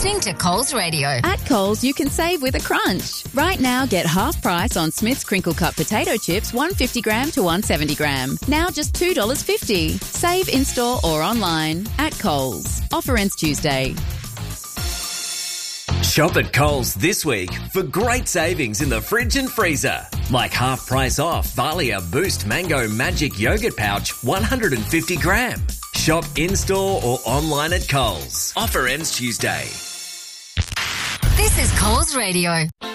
listening to Coles Radio. At Coles, you can save with a crunch. Right now, get half price on Smith's Crinkle Cut potato chips, 150 gram to 170 gram. Now just $2.50. Save in-store or online. At Coles. Offer ends Tuesday. Shop at Coles this week for great savings in the fridge and freezer. Like half price off Valia Boost Mango Magic Yogurt Pouch 150 gram. Shop in-store or online at Coles. Offer ends Tuesday. This is Coles Radio.